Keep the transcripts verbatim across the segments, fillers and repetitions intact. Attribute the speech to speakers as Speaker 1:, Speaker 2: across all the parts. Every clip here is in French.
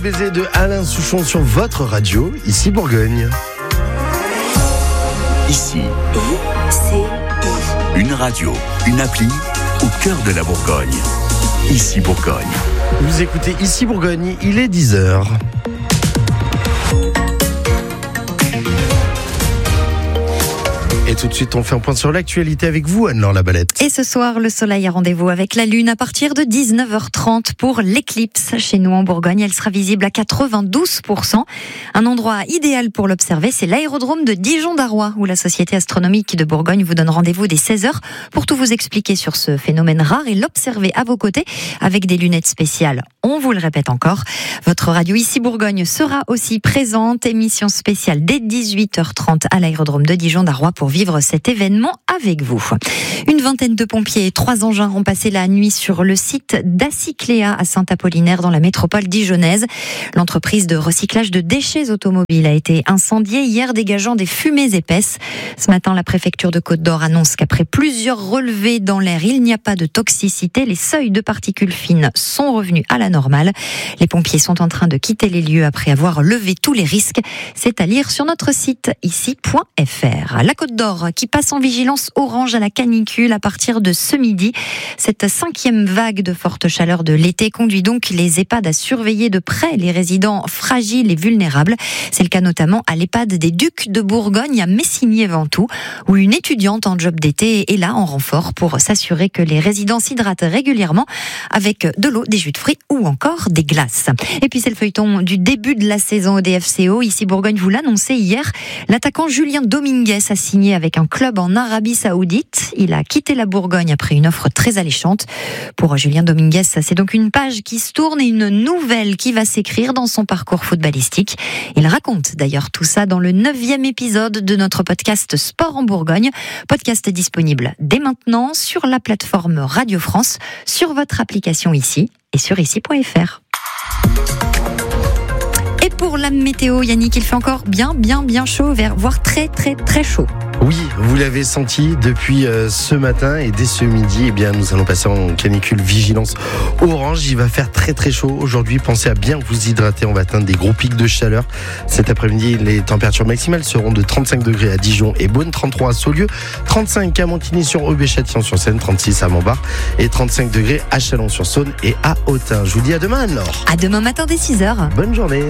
Speaker 1: Baiser de Alain Souchon sur votre radio, ici Bourgogne.
Speaker 2: Ici,
Speaker 3: I C I.
Speaker 2: une radio, une appli au cœur de la Bourgogne. Ici Bourgogne.
Speaker 1: Vous écoutez Ici Bourgogne, il est dix heures. Et tout de suite, on fait un point sur l'actualité avec vous, Anne-Laure Labalette.
Speaker 4: Et ce soir, le soleil a rendez-vous avec la lune à partir de dix-neuf heures trente pour l'éclipse. Chez nous en Bourgogne, elle sera visible à quatre-vingt-douze pour cent. Un endroit idéal pour l'observer, c'est l'aérodrome de Dijon-Darrois, où la Société astronomique de Bourgogne vous donne rendez-vous dès seize heures pour tout vous expliquer sur ce phénomène rare et l'observer à vos côtés avec des lunettes spéciales. On vous le répète encore, votre radio Ici Bourgogne sera aussi présente. Émission spéciale dès dix-huit heures trente à l'aérodrome de Dijon-Darrois pour vivre cet événement avec vous. Une vingtaine de pompiers et trois engins ont passé la nuit sur le site d'Acycléa à Saint-Apollinaire dans la métropole dijonnaise. L'entreprise de recyclage de déchets automobiles a été incendiée hier, dégageant des fumées épaisses. Ce matin, la préfecture de Côte-d'Or annonce qu'après plusieurs relevés dans l'air, il n'y a pas de toxicité. Les seuils de particules fines sont revenus à la normale. Les pompiers sont en train de quitter les lieux après avoir levé tous les risques. C'est à lire sur notre site ici point f r. La Côte-d'Or qui passe en vigilance orange à la canicule à partir de ce midi. Cette cinquième vague de forte chaleur de l'été conduit donc les EHPAD à surveiller de près les résidents fragiles et vulnérables. C'est le cas notamment à l'EHPAD des Ducs de Bourgogne à Messigny-Ventoux, où une étudiante en job d'été est là en renfort pour s'assurer que les résidents s'hydratent régulièrement avec de l'eau, des jus de fruits ou encore des glaces. Et puis c'est le feuilleton du début de la saison au D F C O. Ici Bourgogne vous l'annonçait hier, l'attaquant Julien Dominguez a signé avec un club en Arabie Saoudite. Il a quitté la Bourgogne après une offre très alléchante. Pour Julien Dominguez, c'est donc une page qui se tourne et une nouvelle qui va s'écrire dans son parcours footballistique. Il raconte d'ailleurs tout ça dans le neuvième épisode de notre podcast Sport en Bourgogne. Podcast disponible dès maintenant sur la plateforme Radio France, sur votre application ici et sur ici point f r. Et pour la météo, Yannick, il fait encore bien, bien, bien chaud, voire très, très, très chaud.
Speaker 1: Oui, vous l'avez senti depuis euh, ce matin et dès ce midi, eh bien, nous allons passer en canicule vigilance orange. Il va faire très très chaud aujourd'hui. Pensez à bien vous hydrater. On va atteindre des gros pics de chaleur. Cet après-midi, les températures maximales seront de trente-cinq degrés à Dijon et Beaune, trente-trois à Saulieu, trente-cinq à Montigny-sur-Aube et Châtillon-sur-Seine, trente-six à Montbard et trente-cinq degrés à Chalon-sur-Saône et à Autun. Je vous dis à demain, Anne-Laure.
Speaker 4: À demain matin dès six heures.
Speaker 1: Bonne journée.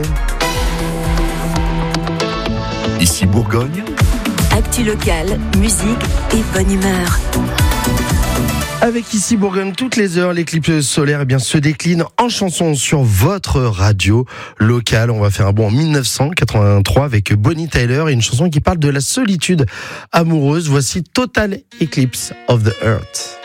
Speaker 2: Ici Bourgogne.
Speaker 3: Actu locale, musique et bonne humeur.
Speaker 1: Avec Ici Bourgogne, toutes les heures, l'éclipse solaire eh bien, se décline en chansons sur votre radio locale. On va faire un bond en dix-neuf cent quatre-vingt-trois avec Bonnie Tyler et une chanson qui parle de la solitude amoureuse. Voici Total Eclipse of the Earth.